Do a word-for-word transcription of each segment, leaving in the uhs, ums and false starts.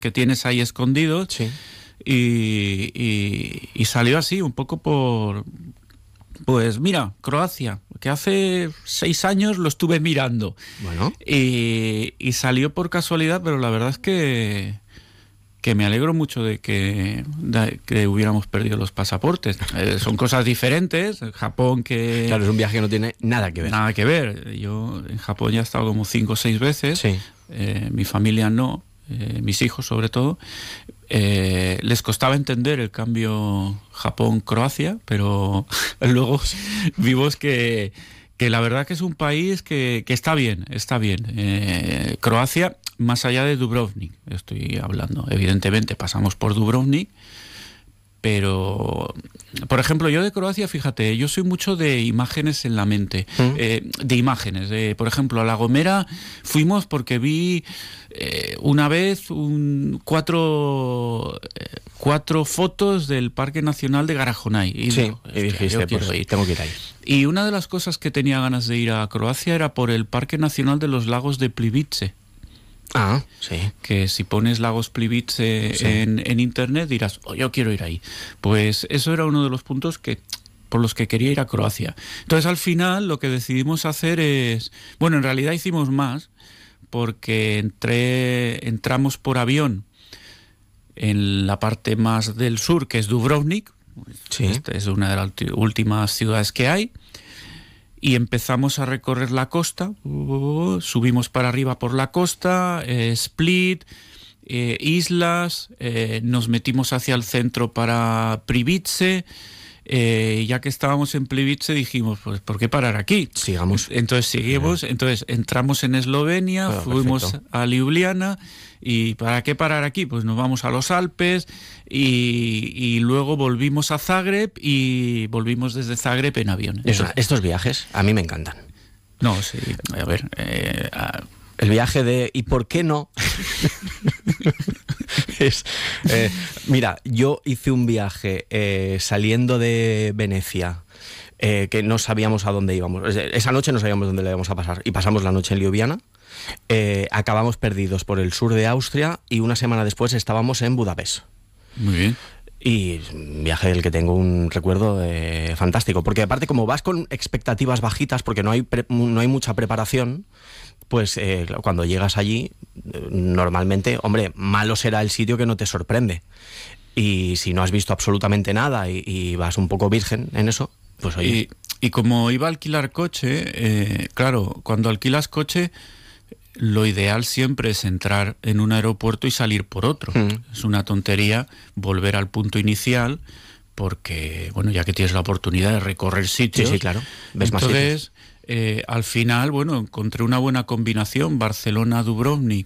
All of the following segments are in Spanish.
que tienes ahí escondidos. Sí. Y, y, y salió así, un poco por... Pues mira, Croacia, que hace seis años lo estuve mirando. Bueno. Y, y salió por casualidad, pero la verdad es que, que me alegro mucho de que, de que hubiéramos perdido los pasaportes. Eh, son cosas diferentes. Japón que... Claro, es un viaje que no tiene nada que ver. Nada que ver. Yo en Japón ya he estado como cinco o seis veces. Sí. Eh, mi familia no, eh, mis hijos sobre todo. Eh, les costaba entender el cambio Japón-Croacia, pero luego vimos que, que la verdad que es un país que, que está bien, está bien. Eh, Croacia, más allá de Dubrovnik, estoy hablando. Evidentemente pasamos por Dubrovnik, pero, por ejemplo, yo de Croacia, fíjate, yo soy mucho de imágenes en la mente, ¿Mm? eh, de imágenes. De, por ejemplo, a La Gomera fuimos porque vi eh, una vez un, cuatro, eh, cuatro fotos del Parque Nacional de Garajonay. Y sí, digo, y dijiste, pues ir. tengo que ir ahí. Y una de las cosas que tenía ganas de ir a Croacia era por el Parque Nacional de los Lagos de Plivice. Ah, sí. Que si pones Lagos Plivice sí. en, en internet dirás, oh, yo quiero ir ahí. Pues eso era uno de los puntos que por los que quería ir a Croacia. Entonces al final lo que decidimos hacer es, bueno, en realidad hicimos más, porque entré, entramos por avión en la parte más del sur, que es Dubrovnik. Sí. Esta es una de las últimas ciudades que hay. Y empezamos a recorrer la costa, uh, subimos para arriba por la costa, eh, Split, eh, islas, eh, nos metimos hacia el centro para Plivice. Eh, ya que estábamos en Plivice dijimos, pues ¿por qué parar aquí? Sigamos. Entonces seguimos, entonces entramos en Eslovenia, oh, fuimos perfecto. a Ljubljana. ¿Y para qué parar aquí? Pues nos vamos a los Alpes y, y luego volvimos a Zagreb y volvimos desde Zagreb en avión. Eso, estos viajes a mí me encantan. No, sí, a ver... Eh, a... El viaje de ¿y por qué no? es, eh, mira, yo hice un viaje eh, saliendo de Venecia, eh, que no sabíamos a dónde íbamos. Esa noche no sabíamos dónde le íbamos a pasar y pasamos la noche en Ljubljana. Eh, acabamos perdidos por el sur de Austria y una semana después estábamos en Budapest. Muy bien. Y un viaje del que tengo un recuerdo eh, fantástico, porque aparte como vas con expectativas bajitas, porque no hay, pre- no hay mucha preparación, pues eh, cuando llegas allí, normalmente, hombre, malo será el sitio que no te sorprende. Y si no has visto absolutamente nada y, y vas un poco virgen en eso, pues oye... Y, y como iba a alquilar coche, eh, claro, cuando alquilas coche... Lo ideal siempre es entrar en un aeropuerto y salir por otro. Mm. Es una tontería volver al punto inicial porque, bueno, ya que tienes la oportunidad de recorrer sitios... Sí, sí, claro. Ves más Entonces, eh, al final, bueno, encontré una buena combinación. Barcelona, Dubrovnik,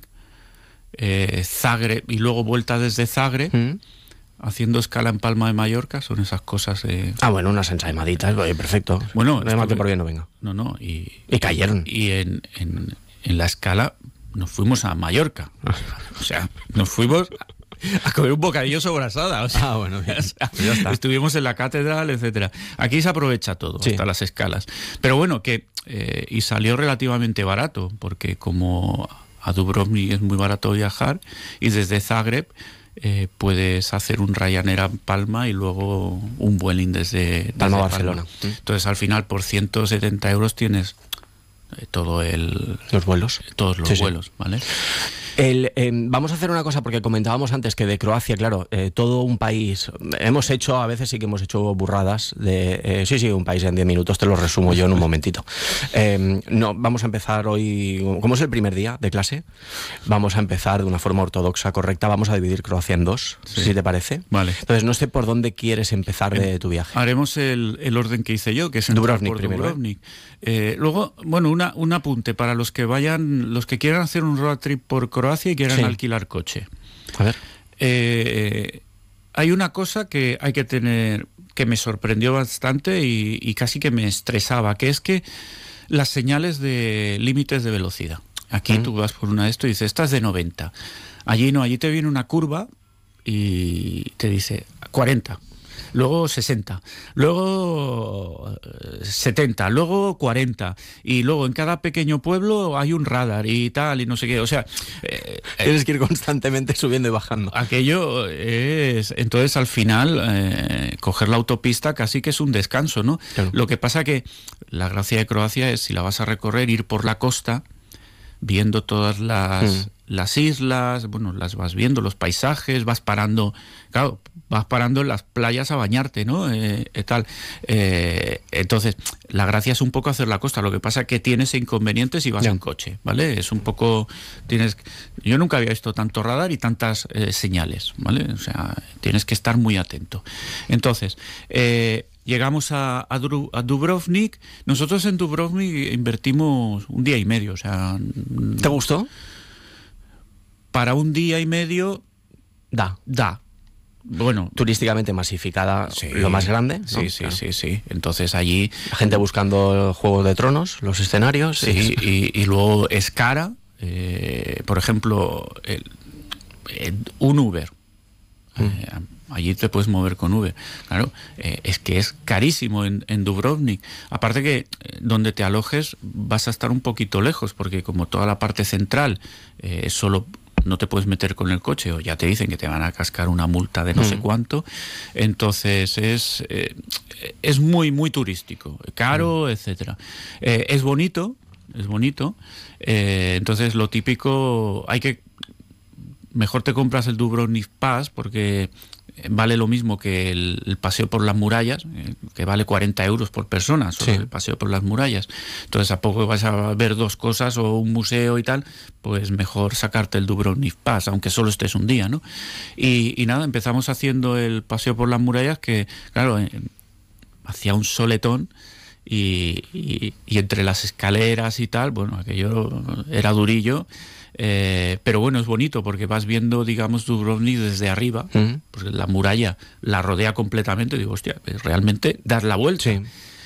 eh, Zagreb y luego vuelta desde Zagreb, mm. haciendo escala en Palma de Mallorca. Son esas cosas... Eh... Ah, bueno, unas ensaimaditas, oye, perfecto. Bueno, no hay mal que por bien no venga. No, no, y... Y cayeron. Y en... en En la escala nos fuimos a Mallorca. O sea, nos fuimos a comer un bocadillo sobrasada. O sea, ah, bueno, bien. O sea, ya está. Estuvimos en la catedral, etcétera. Aquí se aprovecha todo, sí. hasta las escalas. Pero bueno, que eh, y salió relativamente barato, porque como a Dubrovnik es muy barato viajar, y desde Zagreb eh, puedes hacer un Ryanair a Palma y luego un Vueling desde, desde Palma a Barcelona. Palma. Entonces, al final, por ciento setenta euros tienes... todo el los vuelos todos los sí, vuelos sí. ¿Vale? El, eh, vamos a hacer una cosa porque comentábamos antes que de Croacia, claro, eh, todo un país, hemos hecho, a veces sí que hemos hecho burradas de, eh, sí, sí, un país en diez minutos, te lo resumo yo en un momentito. Eh, no, vamos a empezar hoy, como es el primer día de clase, vamos a empezar de una forma ortodoxa, correcta, vamos a dividir Croacia en dos, sí. si te parece. Vale. Entonces, no sé por dónde quieres empezar eh, de tu viaje. Haremos el, el orden que hice yo, que es Dubrovnik por primero. Dubrovnik. Eh, luego, bueno, una, un apunte para los que vayan, los que quieran hacer un road trip por Croacia y quieran sí. alquilar coche. A ver. Eh, hay una cosa que hay que tener, que me sorprendió bastante y, y casi que me estresaba, que es que las señales de límites de velocidad. Aquí mm. tú vas por una de esto y dices, esta es de noventa. Allí no, allí te viene una curva y te dice cuarenta. luego sesenta, luego setenta, luego cuarenta, y luego en cada pequeño pueblo hay un radar y tal, y no sé qué, o sea... Eh, Tienes que ir constantemente subiendo y bajando. Aquello es... Entonces, al final, eh, coger la autopista casi que es un descanso, ¿no? Claro. Lo que pasa que la gracia de Croacia es, si la vas a recorrer, ir por la costa, viendo todas las... Mm. las islas, bueno, las vas viendo, los paisajes, vas parando, claro, vas parando en las playas a bañarte, ¿no? Eh, eh, tal. Eh, entonces, la gracia es un poco hacer la costa, lo que pasa es que tienes inconvenientes si vas yeah. en coche, ¿vale? Es un poco, tienes, yo nunca había visto tanto radar y tantas eh, señales, ¿vale? O sea, tienes que estar muy atento. Entonces, eh, llegamos a, a, Dru, a Dubrovnik. Nosotros en Dubrovnik invertimos un día y medio, o sea... ¿Te gustó? Para un día y medio da. Da. Bueno, turísticamente masificada, sí, lo más grande, ¿no? Sí, sí, claro. sí, sí. Entonces allí... La gente buscando Juegos de Tronos, los escenarios. Sí, y, y luego es cara. Eh, por ejemplo, el, el, un Uber. Mm. Eh, allí te puedes mover con Uber. Claro, eh, es que es carísimo en, en Dubrovnik. Aparte que eh, donde te alojes vas a estar un poquito lejos, porque como toda la parte central eh, es solo... no te puedes meter con el coche, o ya te dicen que te van a cascar una multa de no mm. sé cuánto. Entonces es eh, es muy muy turístico, caro, mm. etcétera. Eh, es bonito, es bonito. Eh, entonces lo típico, hay que mejor te compras el Dubrovnik Pass, porque vale lo mismo que el, el paseo por las murallas, eh, que vale cuarenta euros por persona, solo sí. el paseo por las murallas. Entonces, ¿a poco vas a ver dos cosas o un museo y tal? Pues mejor sacarte el Dubrovnik Pass, aunque solo estés un día, ¿no? Y, y nada, empezamos haciendo el paseo por las murallas, que, claro, eh, hacía un soletón, y, y, y entre las escaleras y tal, bueno, aquello era durillo. Eh, pero bueno, es bonito porque vas viendo, digamos, Dubrovnik desde arriba, uh-huh. porque la muralla la rodea completamente. Digo, hostia, realmente dar la vuelta. Sí.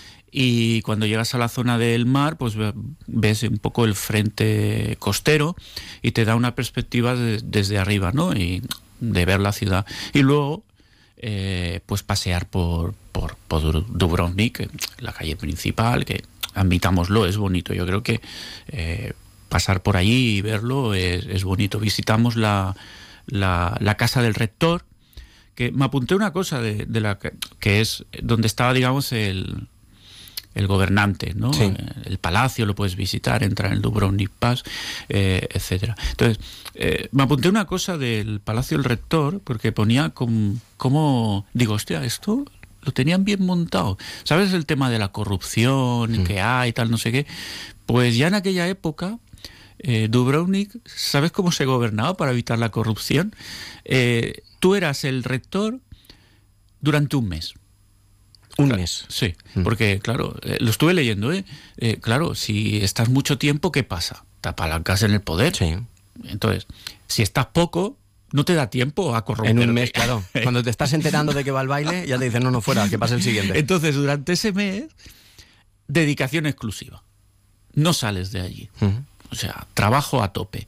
Y cuando llegas a la zona del mar, pues ves un poco el frente costero y te da una perspectiva de, desde arriba, ¿no? Y de ver la ciudad. Y luego, eh, pues pasear por, por, por Dubrovnik, la calle principal, que admitámoslo, es bonito. Yo creo que... Eh, pasar por allí y verlo es, es bonito. Visitamos la, la, la casa del rector, que me apunté una cosa de, de la que, que es donde estaba, digamos, el, el gobernante, ¿no? Sí. El palacio lo puedes visitar, entrar en el Dubrovnik Pass, eh, etcétera. Entonces, eh, me apunté una cosa del palacio del rector, porque ponía como, como digo, hostia, esto lo tenían bien montado. ¿Sabes el tema de la corrupción mm. que hay, tal, no sé qué? Pues ya en aquella época, Eh, Dubrovnik, ¿sabes cómo se gobernaba para evitar la corrupción? Eh, tú eras el rector durante un mes. ¿Un claro, mes? Sí, mm. porque, claro, eh, lo estuve leyendo, ¿eh? ¿eh? Claro, si estás mucho tiempo, ¿qué pasa? Te apalancas en el poder. Sí. Entonces, si estás poco, no te da tiempo a corromperte. En un mes, claro. Cuando te estás enterando de que va el baile, ya te dicen, no, no, fuera, que pase el siguiente. Entonces, durante ese mes, dedicación exclusiva. No sales de allí. Uh-huh. O sea, trabajo a tope.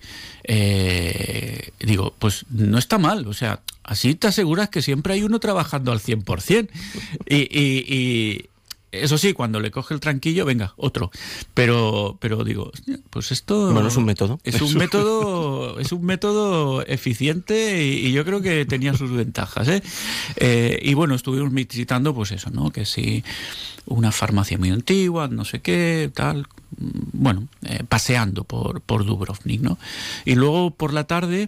Eh, digo, pues no está mal. O sea, así te aseguras que siempre hay uno trabajando al cien por ciento. Y, y, y eso sí, cuando le coge el tranquillo, venga, otro. Pero, pero digo, pues esto... Bueno, es un método. Es un método, es un método eficiente y, y yo creo que tenía sus ventajas, ¿eh? Eh, y bueno, estuvimos visitando, pues eso, ¿no? Que sí, una farmacia muy antigua, no sé qué, tal... bueno, eh, paseando por, por Dubrovnik, ¿no? Y luego por la tarde,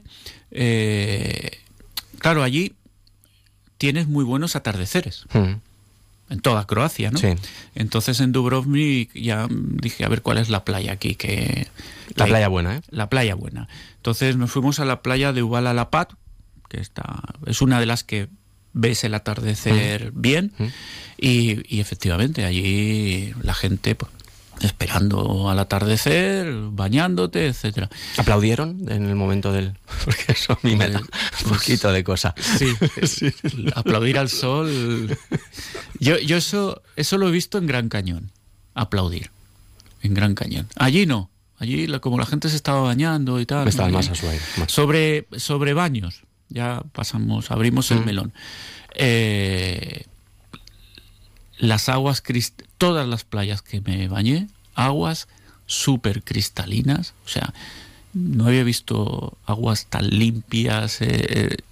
eh, claro, allí tienes muy buenos atardeceres. Mm. En toda Croacia, ¿no? Sí. Entonces en Dubrovnik ya dije, a ver cuál es la playa aquí. que, que La playa buena, ¿eh? La playa buena. Entonces nos fuimos a la playa de Ubala Lapat, que está, es una de las que ves el atardecer mm. bien, mm. Y, y efectivamente allí la gente... pues, esperando al atardecer, bañándote, etcétera. ¿Aplaudieron en el momento del...? Porque eso a mí me da un poquito de cosa. Sí, sí. Aplaudir al sol... Yo, yo eso, eso lo he visto en Gran Cañón, aplaudir, en Gran Cañón. Allí no, allí como la gente se estaba bañando y tal... Estaban más a su aire. Más. Sobre, sobre baños, ya pasamos, abrimos el Mm. melón. Eh, las aguas, crist- todas las playas que me bañé, aguas súper cristalinas, o sea, no había visto aguas tan limpias, eh,